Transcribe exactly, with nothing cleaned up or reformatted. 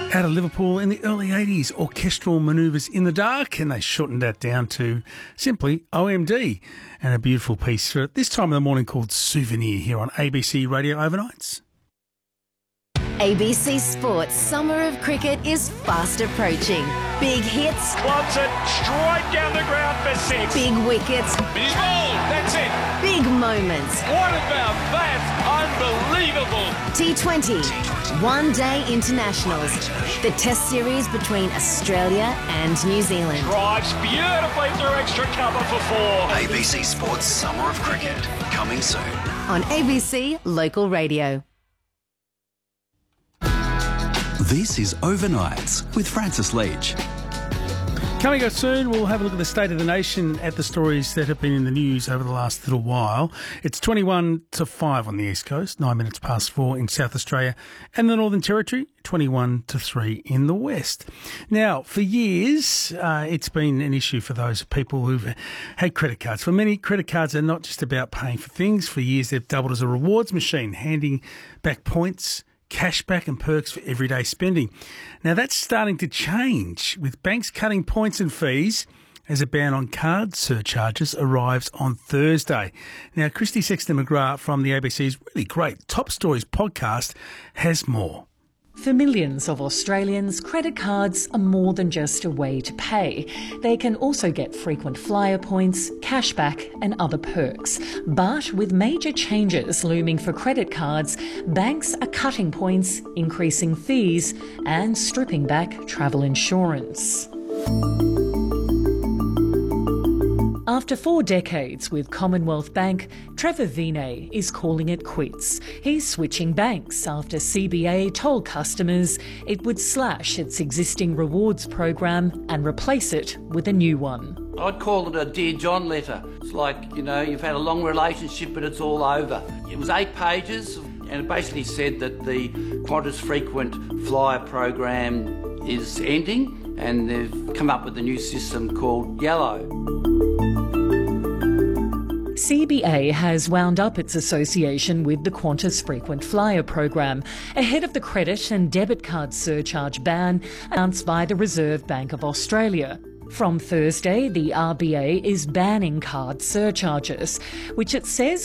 Out of Liverpool in the early eighties, orchestral manoeuvres in the dark, and they shortened that down to simply O M D. And a beautiful piece for this time of the morning called Souvenir here on A B C Radio Overnights. A B C Sports Summer of Cricket is fast approaching. Big hits. Clubs it straight down the ground for six. Big wickets. He's bowled. That's it. Big moments. What about that? Unbelievable. T twenty. One Day Internationals. The Test series between Australia and New Zealand. Drives beautifully through extra cover for four. A B C Sports Summer of Cricket. Coming soon. On A B C Local Radio. This is Overnights with Francis Leach. Coming up soon, we'll have a look at the state of the nation at the stories that have been in the news over the last little while. It's twenty-one to five on the East Coast, nine minutes past four in South Australia and the Northern Territory, twenty-one to three in the West. Now, for years, uh, it's been an issue for those people who've had credit cards. For many, credit cards are not just about paying for things. For years, they've doubled as a rewards machine, handing back points, cashback and perks for everyday spending. Now, that's starting to change, with banks cutting points and fees as a ban on card surcharges arrives on Thursday. Now, Christy Sexton-McGrath from the A B C's really great Top Stories podcast has more. For millions of Australians, credit cards are more than just a way to pay. They can also get frequent flyer points, cashback and other perks. But with major changes looming for credit cards, banks are cutting points, increasing fees and stripping back travel insurance. After four decades with Commonwealth Bank, Trevor Vinay is calling it quits. He's switching banks after C B A told customers it would slash its existing rewards program and replace it with a new one. I'd call it a Dear John letter. It's like, you know, you've had a long relationship but it's all over. It was eight pages and it basically said that the Qantas frequent flyer program is ending and they've come up with a new system called Yellow. C B A has wound up its association with the Qantas frequent flyer program ahead of the credit and debit card surcharge ban announced by the Reserve Bank of Australia. From Thursday, the R B A is banning card surcharges, which it says